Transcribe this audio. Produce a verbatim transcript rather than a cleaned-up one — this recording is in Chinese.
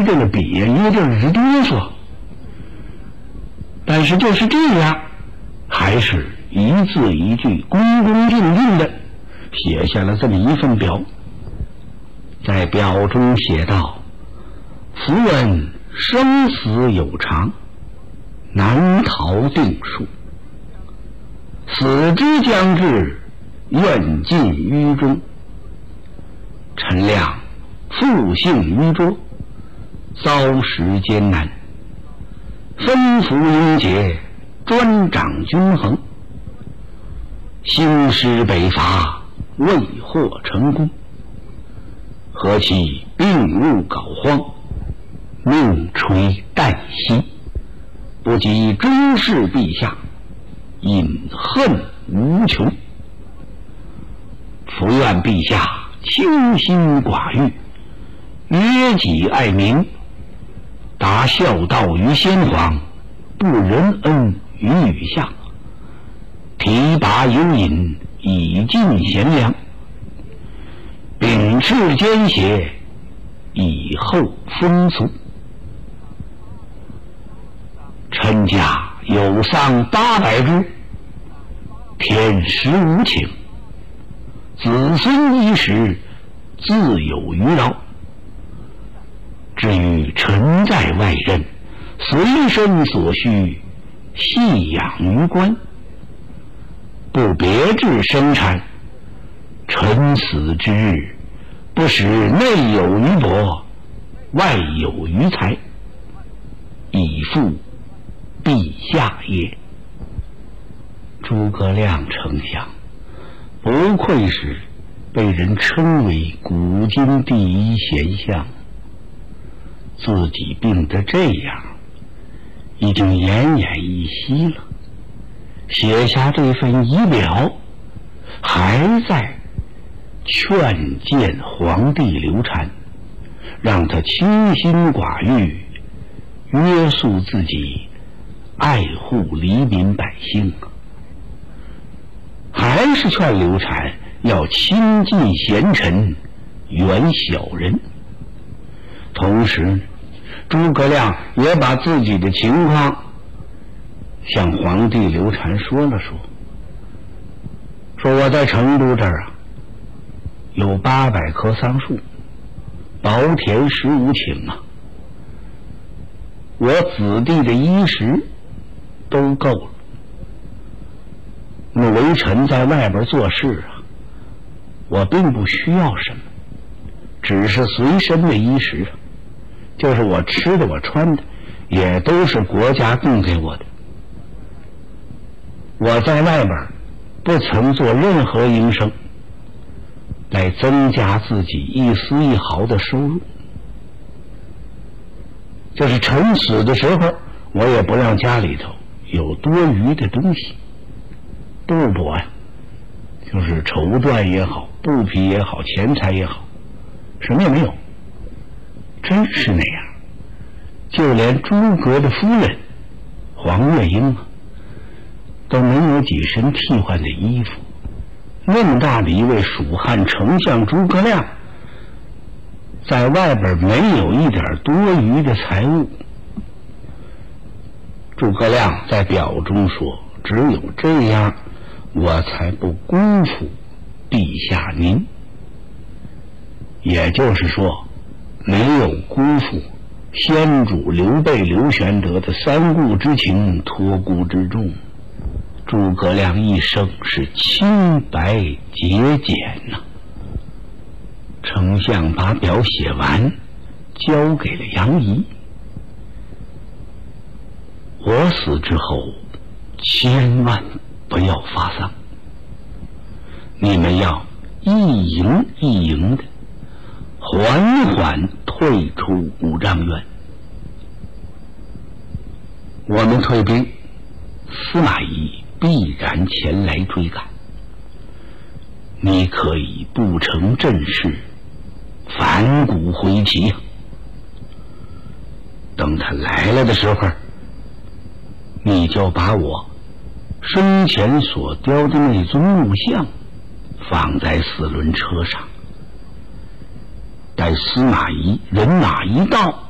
这个笔呀有点直哆嗦，但是就是这样，还是一字一句恭恭敬敬的写下了这么一份表。在表中写道：伏闻生死有常，难逃定数，死之将至，愿尽于中。臣亮复幸于拙，遭时艰难，吩咐英杰，专掌均衡，兴师北伐，未获成功，何其病入膏肓，命垂旦夕，不及终视陛下，隐恨无穷。伏愿陛下清心寡欲，约己爱民，达孝道于先皇，不仁恩于羽下，提拔有隐，以尽贤良，秉斥奸邪，以厚风俗。臣家有丧八百株，天时无情，子孙衣食自有余饶。至于臣在外任，随身所需，系养于官，不别致生产。臣死之日，不使内有余帛，外有余财，以复陛下也。诸葛亮丞相不愧是被人称为古今第一贤相，自己病得这样，已经奄奄一息了，写下这份遗表，还在劝谏皇帝刘禅，让他清心寡欲，约束自己，爱护黎民百姓啊。还是劝刘禅要亲近贤臣，远小人。同时诸葛亮也把自己的情况向皇帝刘禅说了说，说我在成都这儿啊，有八百棵桑树，薄田实无情啊，我子弟的衣食都够了。那为臣在外边做事啊，我并不需要什么，只是随身的衣食，就是我吃的我穿的也都是国家供给我的。我在外边不曾做任何营生来增加自己一丝一毫的收入，就是臣死的时候，我也不让家里头有多余的东西，布帛呀，就是绸缎也好，布匹也好，钱财也好，什么也没有。真是那样，就连诸葛的夫人黄月英啊，都没有几身替换的衣服。那么大的一位蜀汉丞相诸葛亮，在外边没有一点多余的财物。诸葛亮在表中说，只有这样，我才不辜负陛下您。也就是说，没有辜负先主刘备刘玄德的三顾之情，托孤之重。诸葛亮一生是清白节俭呐、啊。丞相把表写完，交给了杨仪。我死之后，千万不要发丧，你们要一营一营的缓缓退出五丈原。我们退兵，司马懿必然前来追赶，你可以不成阵势，反骨回旗。等他来了的时候，你就把我生前所雕的那尊木像放在四轮车上，待司马懿人马一到，